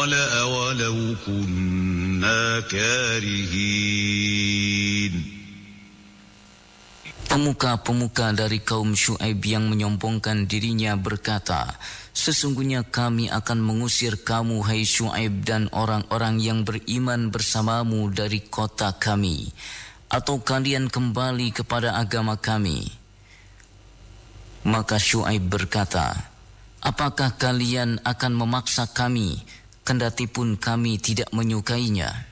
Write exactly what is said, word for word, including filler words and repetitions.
قال أولو كنا كارهين. Pemuka-pemuka dari kaum Syuaib yang menyombongkan dirinya berkata, sesungguhnya kami akan mengusir kamu, hai Syuaib, dan orang-orang yang beriman bersamamu dari kota kami, atau kalian kembali kepada agama kami. Maka Syuaib berkata, apakah kalian akan memaksa kami, kendati pun kami tidak menyukainya?